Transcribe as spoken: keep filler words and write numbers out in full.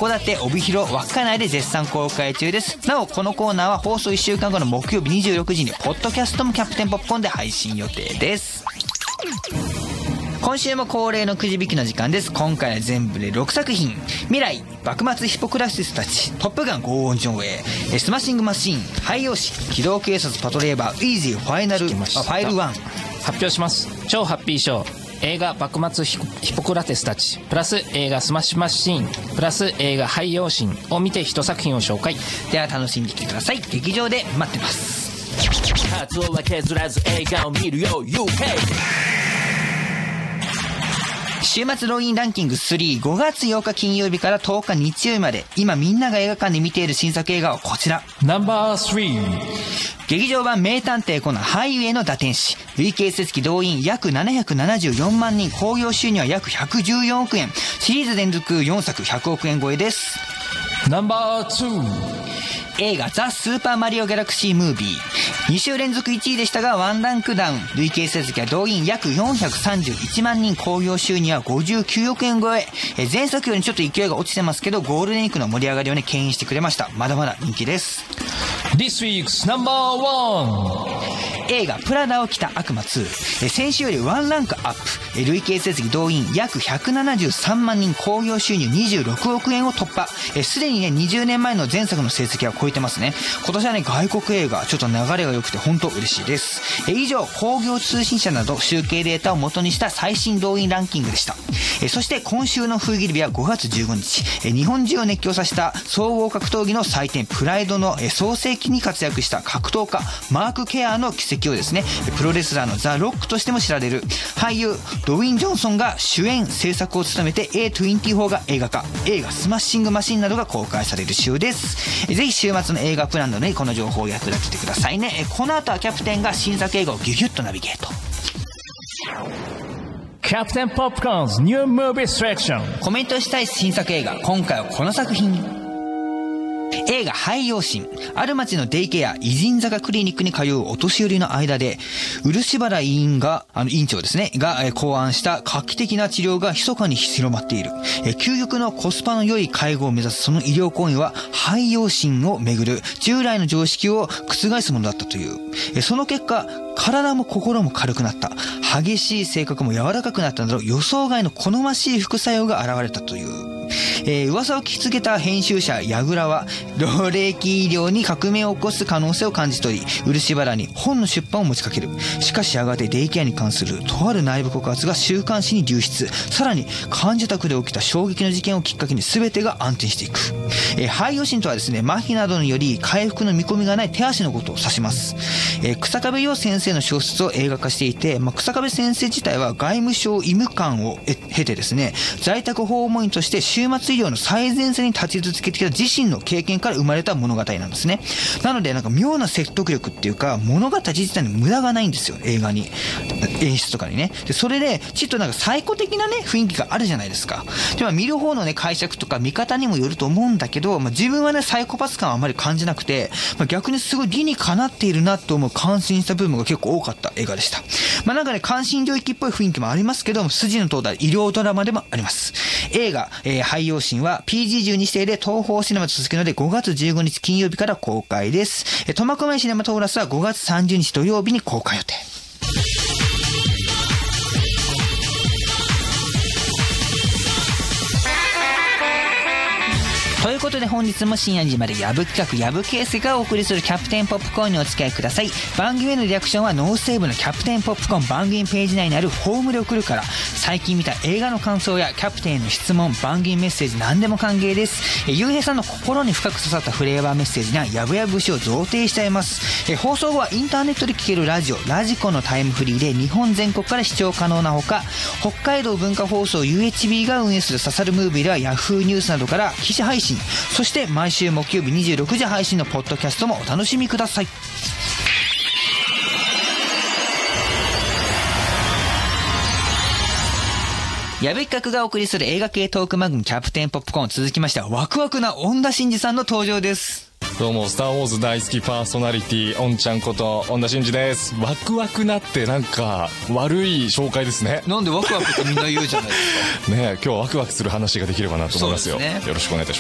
函館帯広稚内で絶賛公開中です。なおこのコーナーは放送いっしゅうかんごの木曜日にじゅうろくじにポッドキャストもキャプテンポップコーンで配信予定です。今週も恒例のくじ引きの時間です。今回は全部でろくさくひん。未来、幕末ヒポクラテスたち、トップガンゴーオン上映、スマッシングマシーン、廃用紙、機動警察パトレーバー、イージーファイナル、ファイルワン。 発表します。超ハッピー賞。映画幕末ヒポクラテスたちプラス映画スマッシュマシーンプラス映画廃用神を見て一作品を紹介。 では楽しんできてください。劇場で待ってます。 カツオは削らず映画を見るよ ユーケー。 週末動員ランキングスリー、ごがつようか金曜日からとおか日曜日まで、今みんなが映画館で見ている新作映画はこちら。 ナンバースリー。 劇場版名探偵コナンハイウェイの打天使。累計設機動員約ななひゃくななじゅうよんまんにん、興行収入は約ひゃくじゅうよんおくえん。シリーズ連続よんさくひゃくおくえん超えです。 ナンバーツー。 映画ザ・スーパーマリオギャラクシームービー。に週連続いちいでしたがワンランクダウン。累計成績は動員約よんひゃくさんじゅういちまんにん、興行収入はごじゅうきゅうおくえん超え。え前作よりちょっと勢いが落ちてますけど、ゴールデンウィークの盛り上がりをね牽引してくれました。まだまだ人気です。 This week's ナンバーワン。 映画プラダを着た悪魔ツー。え先週よりワンランクアップ。え累計成績動員約ひゃくななじゅうさんまんにん、興行収入にじゅうろくおくえんを突破。すでにねにじゅうねんまえの前作の成績は超えてますね。今年はね外国映画ちょっと流れが良くて本当嬉しいです。え以上興行通信社など集計データを元にした最新動員ランキングでした。えそして今週の封切り日はごがつじゅうごにち。え日本中を熱狂させた総合格闘技の祭典プライドのえ創世期に活躍した格闘家マーク・ケアーの奇跡をですね、プロレスラーのザ・ロックとしても知られる俳優ドウィン・ジョンソンが主演制作を務めて エーにじゅうよん が映画化。映画スマッシングマシンなどが公開される週です。ぜひ週末の映画プランなどにこの情報を役立ててくださいね。この後はキャプテンが新作映画をギュギュッとナビゲート。 キャプテンポップコーンズニュームービーセレクション。 コメントしたい新作映画、今回はこの作品。映画廃用神。ある町のデイケア偉人坂クリニックに通うお年寄りの間で漆原委員があの委員長ですねがえ考案した画期的な治療が密かに広まっている。え究極のコスパの良い介護を目指すその医療行為は廃用神をめぐる従来の常識を覆すものだったという。えその結果体も心も軽くなった、激しい性格も柔らかくなったなど予想外の好ましい副作用が現れたという。えー、噂を聞きつけた編集者矢倉は老齢期医療に革命を起こす可能性を感じ取り漆原に本の出版を持ちかける。しかしやがてデイケアに関するとある内部告発が週刊誌に流出。さらに患者宅で起きた衝撃の事件をきっかけに全てが暗転していく。えー、廃用神とはですね麻痺などにより回復の見込みがない手足のことを指します。えー、草壁陽先生の小説を映画化していて、まあ、草壁先生自体は外務省医務官を経てですね在宅訪問員として週末医療の最前線に立ち続けてきた自身の経験から生まれた物語なんですね。なのでなんか妙な説得力っていうか物語自体に無駄がないんですよ、映画に演出とかにね。でそれでちょっとなんか最古的なね雰囲気があるじゃないですか。で、まあ、見る方のね解釈とか見方にもよると思うんだけど、まあ、自分はねサイコパス感はあまり感じなくて、まあ、逆にすごい理にかなっているなと思う感心した部分が結構多かった映画でした。まあなんかね関心領域っぽい雰囲気もありますけど筋の通った医療ドラマでもあります。映画、えー、廃用神は ピージーじゅうに 指定で東宝シネマと続くのでごがつじゅうごにち金曜日から公開です。えー、苫小牧シネマトーラスはごがつさんじゅうにち土曜日に公開予定。ということで本日も深夜時までやぶ企画やぶケースがお送りするキャプテンポップコーンにお付き合いください。番組へのリアクションはノーセーブのキャプテンポップコーン番組ページ内にあるフォームで送るから。最近見た映画の感想やキャプテンへの質問、番組メッセージ何でも歓迎です。えゆうへいさんの心に深く刺さったフレーバーメッセージにはやぶやぶ節を贈呈しちゃいます。え放送後はインターネットで聴けるラジオラジコのタイムフリーで日本全国から視聴可能なほか、北海道文化放送 ユーエイチビー が運営する刺さるムービーではヤフーニュースなどから記者配信、そして毎週木曜日にじゅうろくじ配信のポッドキャストもお楽しみください。矢部企画がお送りする映画系トーク番組キャプテンポップコーン、続きましてはワクワクな恩田真二さんの登場です。 どうもスターウォーズ大好きパーソナリティおんちゃんこと恩田真二です。ワクワクなってなんか悪い紹介ですね。 なんでワクワクってみんな言うじゃないですかねえ、今日はワクワクする話ができればなと思いますよ。 そうですね、 よろしくお願いいたします。